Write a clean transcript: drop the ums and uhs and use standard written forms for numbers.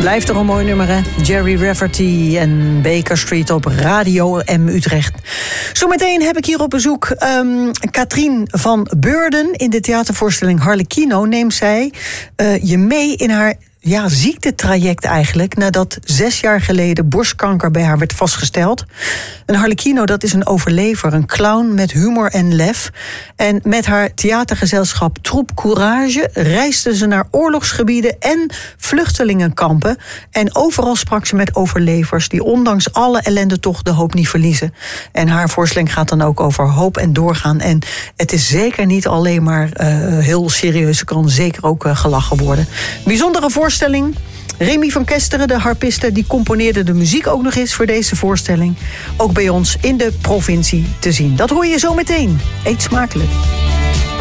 Blijft er een mooi nummer, hè? Jerry Rafferty en Baker Street op Radio M Utrecht. Zometeen heb ik hier op bezoek Katrien van Beurden. In de theatervoorstelling Harlequino neemt zij je mee in haar ziektetraject eigenlijk, nadat 6 jaar geleden borstkanker bij haar werd vastgesteld. Een Harlequino, dat is een overlever, een clown met humor en lef. En met haar theatergezelschap Troep Courage reisde ze naar oorlogsgebieden en vluchtelingenkampen. En overal sprak ze met overlevers die ondanks alle ellende toch de hoop niet verliezen. En haar voorstelling gaat dan ook over hoop en doorgaan. En het is zeker niet alleen maar heel serieus, er kan zeker ook gelachen worden. Bijzondere voorstelling. Remy van Kesteren, de harpiste, die componeerde de muziek ook nog eens voor deze voorstelling. Ook bij ons in de provincie te zien. Dat hoor je zo meteen. Eet smakelijk.